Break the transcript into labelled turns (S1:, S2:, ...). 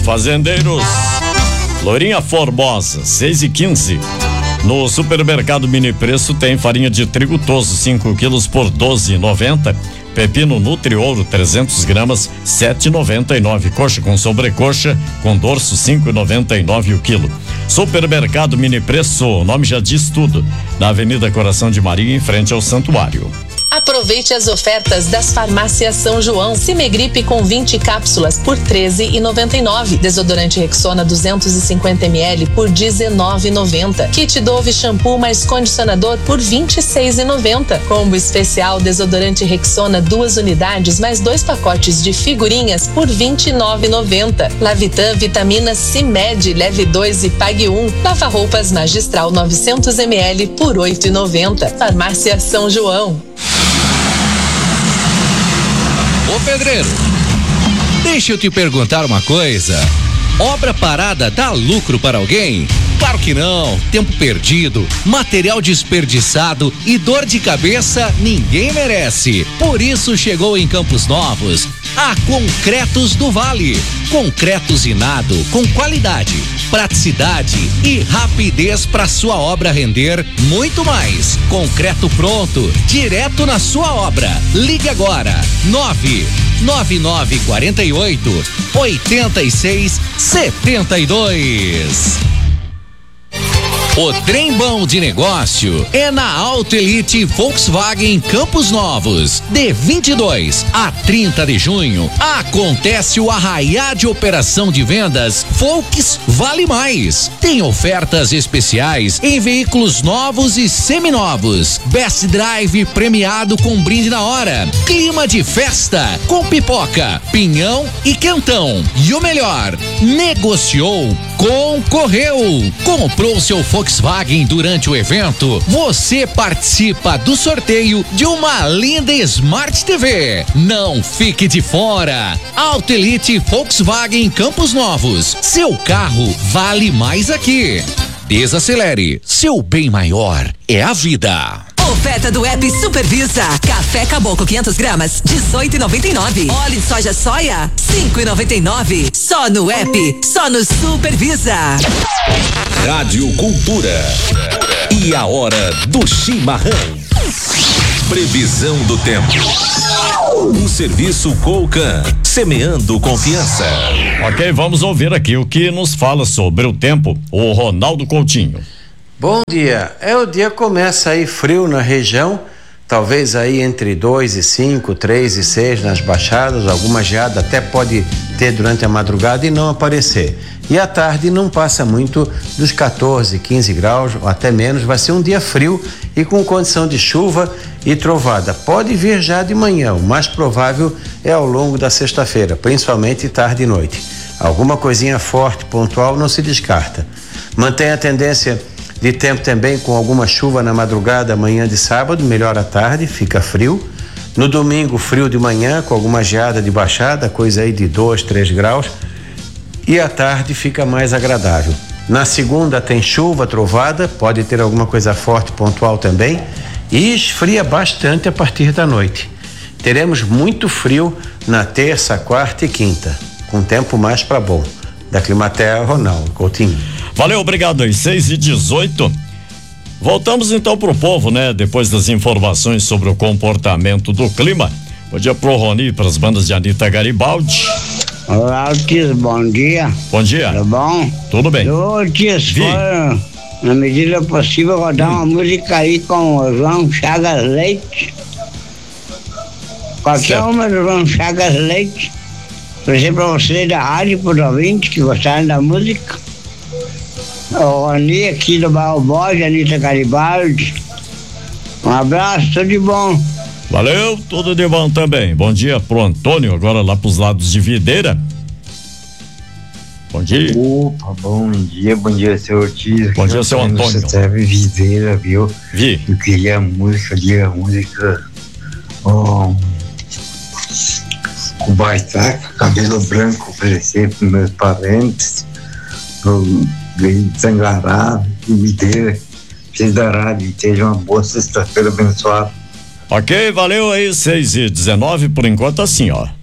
S1: fazendeiros. Lourinha Formosa, 6,15. No supermercado Mini Preço tem farinha de trigo Toso, 5 quilos por 12,90. Pepino Nutri Ouro, 300 gramas, 7,99. Coxa com sobrecoxa, com dorso, 5,99 o quilo. Supermercado Mini Preço, o nome já diz tudo. Na Avenida Coração de Maria, em frente ao Santuário.
S2: Aproveite as ofertas das farmácias São João. Cimegripe com 20 cápsulas por R$13,99. Desodorante Rexona 250 ml por R$19,90. Kit Dove shampoo mais condicionador por R$26,90. Combo especial desodorante Rexona 2 unidades mais 2 pacotes de figurinhas por R$29,90. Lavitan vitamina CIMED, leve 2 e pague 1. Lava roupas magistral 900 ml por R$8,90. Farmácia São João.
S3: Ô pedreiro, deixa eu te perguntar uma coisa. Obra parada dá lucro para alguém? Claro que não. Tempo perdido, material desperdiçado e dor de cabeça ninguém merece. Por isso chegou em Campos Novos a Concretos do Vale. Concreto usinado com qualidade, praticidade e rapidez para sua obra render muito mais. Concreto pronto, direto na sua obra. Ligue agora, 99948-8672. O trem bom de negócio é na Auto Elite Volkswagen Campos Novos. De 22 a 30 de junho, acontece o arraiá de operação de vendas Volks Vale Mais. Tem ofertas especiais em veículos novos e seminovos. Best Drive premiado com brinde na hora. Clima de festa com pipoca, pinhão e quentão. E o melhor, negociou, concorreu. Comprou seu Volkswagen durante o evento, você participa do sorteio de uma linda Smart TV. Não fique de fora. Auto Elite Volkswagen Campos Novos. Seu carro vale mais aqui. Desacelere. Seu bem maior é a vida.
S4: Oferta do app Supervisa. Café Caboclo 500 gramas, 18,99. Óleo de soja 5,99. Só no app, só no Supervisa.
S5: Rádio Cultura. E a hora do chimarrão. Previsão do tempo. Um serviço Colcan, semeando confiança.
S1: Ok, vamos ouvir aqui o que nos fala sobre o tempo, o Ronaldo Coutinho.
S6: Bom dia, o dia começa aí frio na região, talvez aí entre 2 e 5, 3 e 6 nas baixadas, alguma geada até pode ter durante a madrugada e não aparecer. E à tarde não passa muito dos 14, 15 graus, ou até menos, vai ser um dia frio e com condição de chuva e trovada. Pode vir já de manhã, o mais provável é ao longo da sexta-feira, principalmente tarde e noite. Alguma coisinha forte, pontual, não se descarta. Mantém a tendência de tempo também com alguma chuva na madrugada, amanhã de sábado, melhor à tarde, fica frio. No domingo, frio de manhã, com alguma geada de baixada, coisa aí de 2, 3 graus. E à tarde fica mais agradável. Na segunda tem chuva, trovada, pode ter alguma coisa forte, pontual também. E esfria bastante a partir da noite. Teremos muito frio na terça, quarta e quinta, com tempo mais para bom. Da Climaterra, Ronaldo Coutinho.
S1: Valeu, obrigado aí, 6:18. Voltamos então pro povo, né? Depois das informações sobre o comportamento do clima. Bom dia pro Rony, pras bandas de Anitta Garibaldi.
S7: Olá, Otis, bom dia.
S1: Bom dia.
S7: Tudo bom?
S1: Tudo bem.
S7: Otis, na medida possível, rodar uma música aí com o João Chagas Leite. Qualquer uma do João Chagas Leite. Por exemplo, pra você da rádio, para os ouvintes que gostaram da música. O Rony aqui do Bairro Borges, Anitta Garibaldi. Um abraço, tudo de bom.
S1: Valeu, tudo de bom também. Bom dia pro Antônio, agora lá pros lados de Videira. Bom dia.
S8: Opa, bom dia, seu Ortiz.
S1: Bom dia, seu Antônio.
S8: Você serve Videira, viu?
S1: Vi.
S8: Eu queria a música com baitaca, cabelo branco, oferecer pros meus parentes, pro Zangará, Videira, vocês da rádio, seja uma boa sexta-feira abençoada.
S1: Ok, valeu aí, 6:19, por enquanto assim, ó.